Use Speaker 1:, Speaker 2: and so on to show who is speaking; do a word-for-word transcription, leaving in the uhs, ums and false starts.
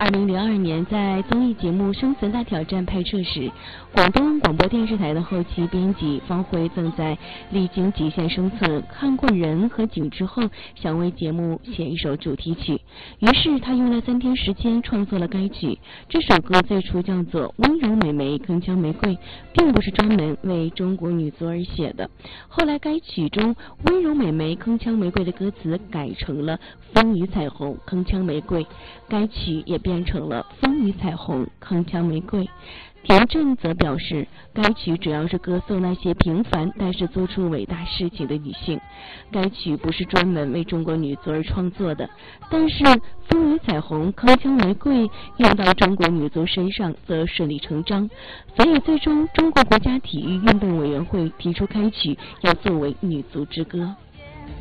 Speaker 1: 二零零二年，在综艺节目《生存大挑战》拍摄时，广东广播电视台的后期编辑方辉正在历经极限生存，看过人和景之后，想为节目写一首主题曲。于是他用了三天时间创作了该曲。这首歌最初叫做《温柔美眉铿锵玫瑰》，并不是专门为中国女足而写的。后来该曲中温柔美眉铿锵玫瑰的歌词改成了风雨彩虹铿锵玫瑰，该曲也变成了风雨彩虹铿锵玫瑰。田震则表示，该曲主要是歌颂那些平凡但是做出伟大事情的女性。该曲不是专门为中国女足而创作的，但是风雨彩虹铿锵玫瑰用到中国女足身上则顺理成章，所以最终中国国家体育运动委员会提出该曲要作为女足之歌。